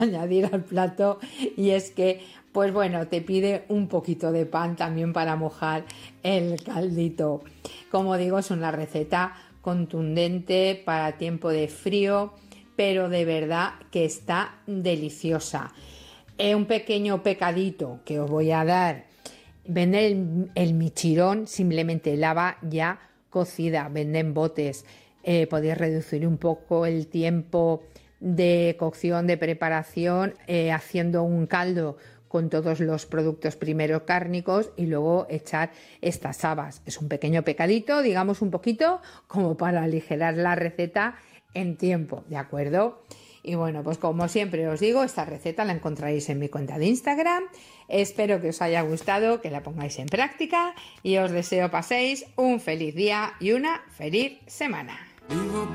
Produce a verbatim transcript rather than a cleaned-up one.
añadir al plato, y es que, pues bueno, te pide un poquito de pan también para mojar el caldito. Como digo, es una receta contundente para tiempo de frío, pero de verdad que está deliciosa. Eh, un pequeño pecadito que os voy a dar: vender el, el michirón simplemente lava ya cocida, venden botes. Eh, podéis reducir un poco el tiempo de cocción, de preparación, eh, haciendo un caldo con todos los productos primero cárnicos y luego echar estas habas. Es un pequeño pecadito, digamos un poquito, como para aligerar la receta en tiempo, ¿de acuerdo? Y bueno, pues como siempre os digo, esta receta la encontraréis en mi cuenta de Instagram. Espero que os haya gustado, que la pongáis en práctica, y os deseo paséis un feliz día y una feliz semana.